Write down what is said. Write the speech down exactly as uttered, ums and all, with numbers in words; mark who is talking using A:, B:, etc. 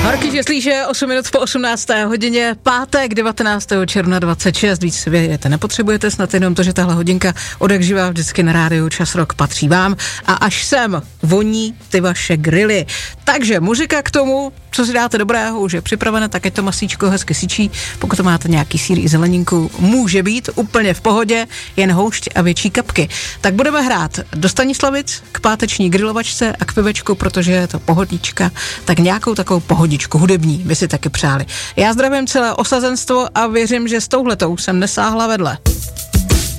A: Horký těslíže, osm minut po osmnácté hodině, pátek devatenáctého června dvacet šest, víc si vědět nepotřebujete, snad jenom to, že tahle hodinka odjakživa vždycky na rádiu Čas Rock patří vám a až sem voní ty vaše grily. Takže muzika k tomu, co si dáte dobrého, už je připravené, tak je to masíčko hezky syčí, pokud to máte nějaký sýr i zeleninku, může být úplně v pohodě, jen houšť a větší kapky. Tak budeme hrát do Stanislavic k páteční grilovačce a k pivečku, protože je to pohodnička, tak nějakou takovou pohodičku hudební by si taky přáli. Já zdravím celé osazenstvo a věřím, že s touhletou jsem nesáhla vedle.